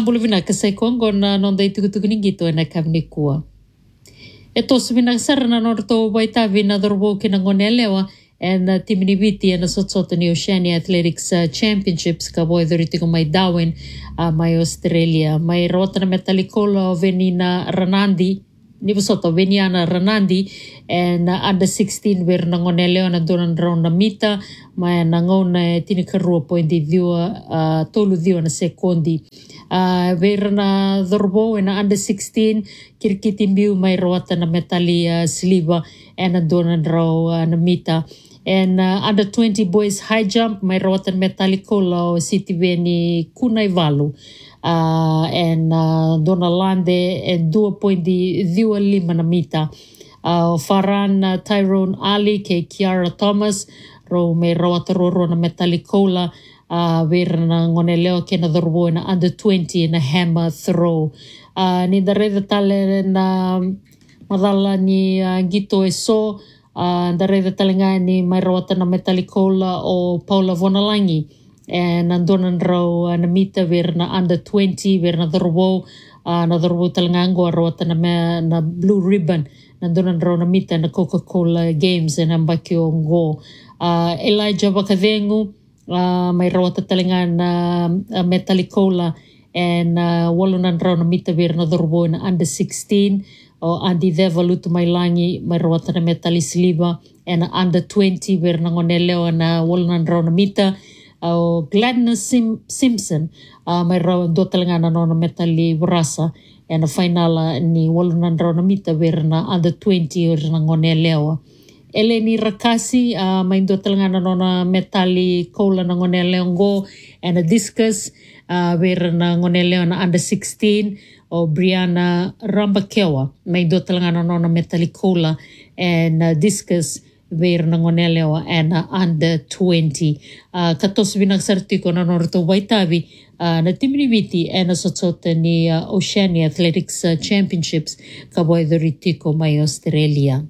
Bolo vinaka sai kongo na nonda itukutuku ningito na kavni kua. E tosu vinaka sarana norto waitavi na dorbo kina ngone lewa and timini viti na sotsota ni Oceania Athletics Championships ka boy doritigo mai Darwin mai Australia mai rota na metalikola venina Ranandi ni busoto veniana Ranandi and under 16 ver na ngone lewa na donan round na mita mai na ngone tinikarua pointi diwa tolu diwa na sekondi ver na dorbo na under 16 kirkiti mbiu mai rota na metali sliva and na donan raw na mita and under 20 boys high jump mai rota na metalikola city veni kunai valu and dona lande e 2.25 na mita. Faran Tyrone Ali ke Kiara Thomas ro me rawata roro na metalikola ver na ngone leo ke na dorbo na under 20 na hammer throw. Ni dareda tale na madala ni Gito Eso dareda tale nga ni mai rawata na metalikola o Paula Vonalangi. And nandonan raw na mita ver na under 20 ver na dorbo talangango rawata na blue ribbon nandonan raw na mita na Coca-Cola Games na ambakio ngo Elijah Bakavengu may rawata talangan na metalikola and walunan raw na mita ver na dorbo na under 16 o Andy Devalut may langi may rawata na metalisliba and under 20 ver na ngoneleo na walunan raw na mita Gladness Simpson may raw do talaga na no metali brasa and final ni walunan raw na mita ver na under 20 or na ngonelewa Eleni Rakasi may do talaga na no metali kola na ngonelewa go and a discus ver na ngonelewa na under 16 o Brianna Rambakewa may do talaga na no metali kola and discus ver na ngonelewa and under 20. Katos binagsartiko na norto waitavi na timini viti and sotsota ni Oceania Athletics Championships kaboy doritiko mai Australia.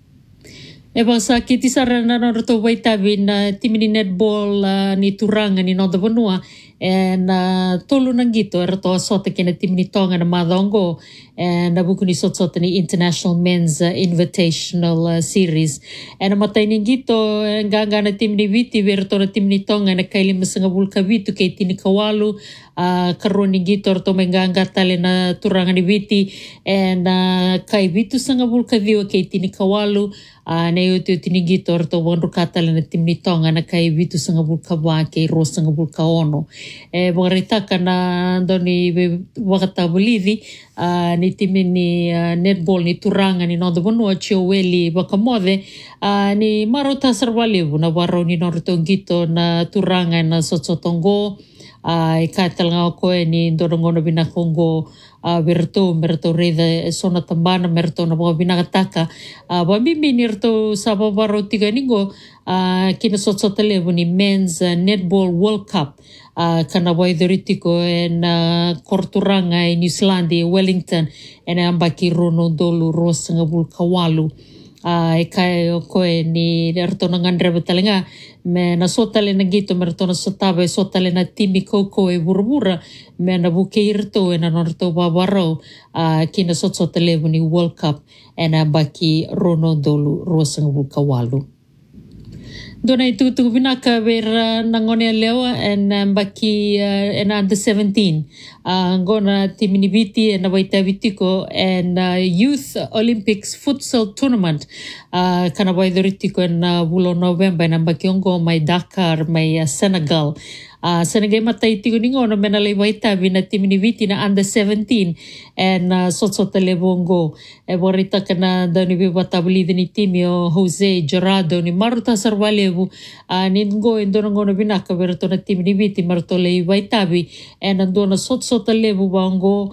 Eba sa kitisara na norto waitavi na timini netball ni Turanga ni Nonda Vanua and tolu nang gito erato asota kina timini tonga na madongo and nabuku ni sotsota ni International Men's Invitational Series and matay ni gito ganga na timini viti verto na timini tonga na kaili masanga bulka vitu kay tinikawalu karon ni gito erato may ganga tali na Turanga ni viti and kay vitu sanga bulka viwa kay tinikawalu na yuto tinigito erato wanru katali na timini tonga na kay vitu sanga bulka ba kay ro sanga bulka ono Wangaritaka na doni wakatabulidi ni timi ni netball ni Turanga ni Nonda Vanua Chioweli wakamode ni marota sarwalivu na waro ni nortongito na Turanga na sotsotongo ikatalanga ko ni dorongono binakongo merto reda sona tambana merto na mga binakataka wamimi nirto sa babaro tiga ningo kinasotsotelebo ni Men's Netball World Cup kana waidoritiko na Korturanga New Zealand Wellington na ambaki rono dolu rosanga bulkawalu kai ko ni erto nangandre betalenga me na sotale na gito merto na sotaba sotale na timi koko e burbura me na bukeirto na norto babaro kina sotsotele ni World Cup na baki rono dolu rosanga bulkawalu Dona itu binaka ver nangone lewa and baki and under 17 gona timini viti and waita vitiko and Youth Olympics futsal tournament kana waidoritiko na bulo November na baki ongo mai Dakar mai Senegal Senegal matai tigo ningo no menalay waita vina timini viti na under 17 and sotsotele bongo e borita kana dani biwatabuli ni timio Jose Gerardo ni Maruta Sarwalevu ningo indongo no binaka verto na timini viti martole waitabi and andona sotsotelevu bongo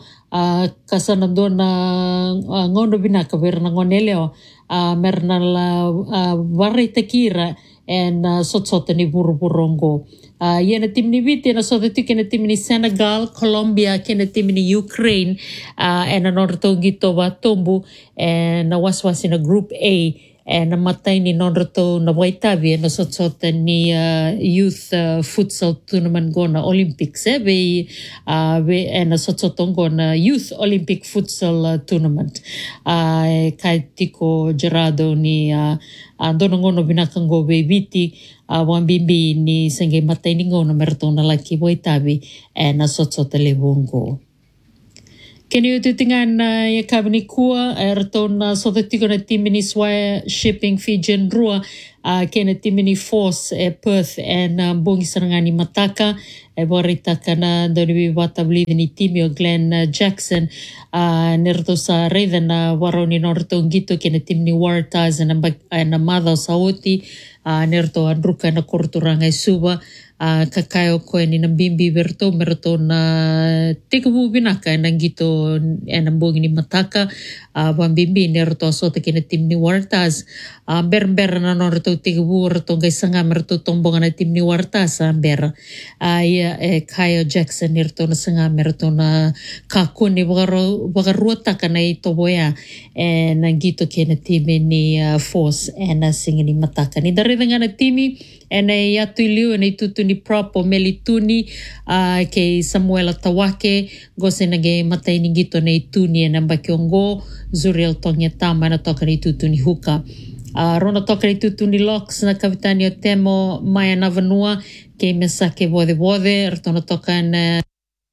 kasanandona ngono binaka verna ngoneleo merna la warita kira and sotsota ni buruburongo Yena timni viti na sotati kena timni Senegal, Colombia, kena timni Ukraine, and an orto gito wa tombu, and na waswas in a group A, na matai ni nonrato na waitavi na sotsota ni youth futsal tournament gona Olympics ve na sotsota gona youth Olympic futsal tournament kai tiko Gerardo ni dono ngono binakango ve viti wambimbi ni senge matai ni ngono meratona laki waitavi na sotsota le bongo. Keni o te tingana ia kawini kua, ratona sota tiko na timini swaya shipping Fijian rua, kena timini force Perth bongi sarangani mataka, waritaka na doniwi watabli ni timi o Glenn Jackson, nerato sa reitha na waroni norato ngito kena timini Waratahs na madha o saoti, nerato andruka na koruturanga i suwa, kakayo koe ni nambimbi verto merato na tekabu binaka na ngito na mbongi ni mataka wambimbi nerato asota kena tim ni Waratahs ber na norato tekabu rato ngai sanga merato tombonga na tim ni Waratahs ber ia Kyle Jackson nerato na sanga merato na kakone wagaruataka na itoboya na ngito kena timi ni force na singa ni mataka ni dareda nga na timi na iatu iliu na itutu ni prop o melituni ke Samuela Tawake gose nage matai ni gito na ituni na mbakiongo Zuriel Tongia Tama na toka na itutu ni huka. Rona toka na itutu ni Locks na kavitani o Temo Maya Navanua ke mesake wode ratona toka na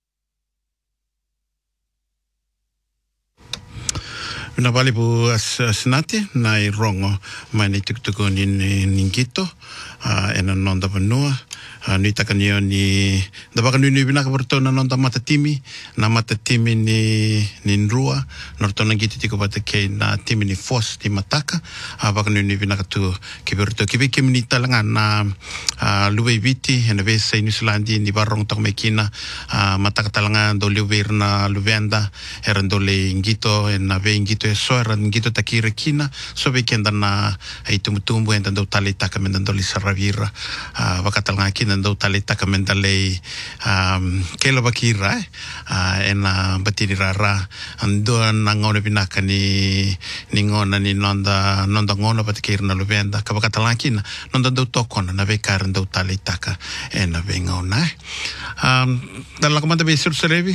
na vale bu asnati na i rongo mai ni tukutuku ni ngito ena nonda vanua ni takanio ni da baka ni bina ka portona nonda matatimi ni nrua nortona ngiti tiko bata ke na timi ni force di mataka baka ni bina ka tu ke porto ke be kemini talanga na luwe viti ena ve sai New Zealand ni barong tok mekina mataka talanga do luwe na luvenda erando le ngito ena ve ngito so era ngito takira kina so be kenda na ai tumutumbu enda do tali taka mendando li saravira baka talanga kina do tali taka mendale kelo bakira ena batiri rara ando na ngone binaka ni ngona ni nonda ngona batikir na luvenda ka baka talanga kina nonda do tokona na be kar do tali taka ena be ngona dalla komanda be surserevi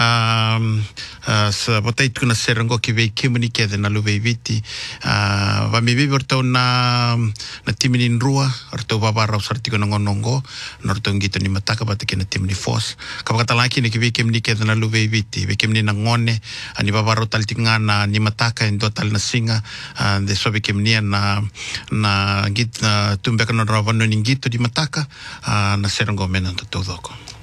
sa botai tuna serango ki ve kimuni ke na luve viti va mi viver to na timini rua orto babara sartiko ngonongo norto ngito ni mataka batike na timini force ka baka talaki ni ki ve kimuni ke na luve viti ve kimuni na ngone ani babara taltinga na ni mataka ndo tal na singa de so ve kimuni na git tumbe kana ravano ni ngito di mataka na serango mena to doko